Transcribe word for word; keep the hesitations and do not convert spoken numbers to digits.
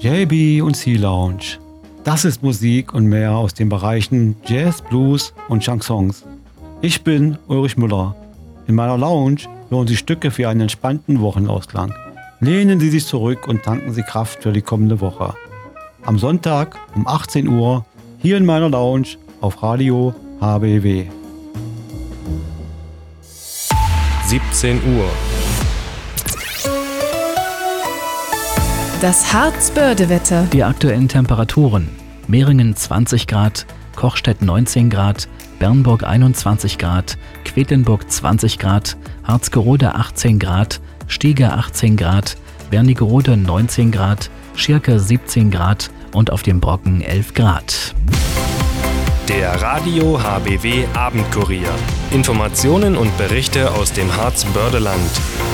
J B und Sea Lounge. Das ist Musik und mehr aus den Bereichen Jazz, Blues und Chansons. Ich bin Ulrich Müller. In meiner Lounge hören Sie Stücke für einen entspannten Wochenausklang. Lehnen Sie sich zurück und tanken Sie Kraft für die kommende Woche. Am Sonntag um achtzehn Uhr hier in meiner Lounge auf Radio H B W. siebzehn Uhr. Das Harz-Börde-Wetter. Die aktuellen Temperaturen: Meringen zwanzig Grad, Kochstedt neunzehn Grad, Bernburg einundzwanzig Grad, Quedlinburg zwanzig Grad, Harzgerode achtzehn Grad, Stiege achtzehn Grad, Wernigerode neunzehn Grad, Schirke siebzehn Grad und auf dem Brocken elf Grad. Der Radio H B W Abendkurier. Informationen und Berichte aus dem Harz-Bördeland.